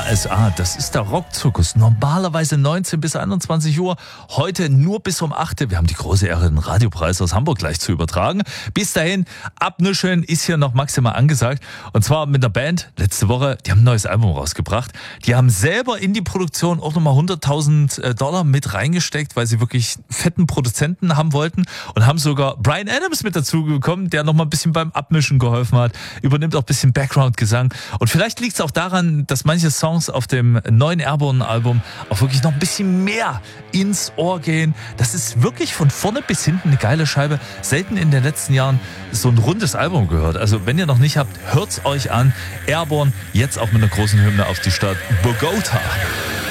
KSA, das ist der Rockzirkus. Normalerweise 19 bis 21 Uhr, heute nur bis um 8 Uhr. Wir haben die große Ehre, den Radiopreis aus Hamburg gleich zu übertragen. Bis dahin, abnuscheln ist hier noch maximal angesagt. Und zwar mit einer Band, letzte Woche, die haben ein neues Album rausgebracht. Die haben selber in die Produktion auch nochmal $100.000 mit reingesteckt, weil sie wirklich fetten Produzenten haben wollten. Und haben sogar Bryan Adams mit dazu bekommen, der nochmal ein bisschen beim Abmischen geholfen hat. Übernimmt auch ein bisschen Background-Gesang. Und vielleicht liegt es auch daran, dass manche Songs auf dem neuen Airborne-Album auch wirklich noch ein bisschen mehr ins Ohr gehen. Das ist wirklich von vorne bis hinten eine geile Scheibe. Selten in den letzten Jahren so ein rundes Album gehört. Also wenn ihr noch nicht habt, hört's euch an. Airborne, jetzt auch mit einer großen Hymne auf die Stadt Bogota.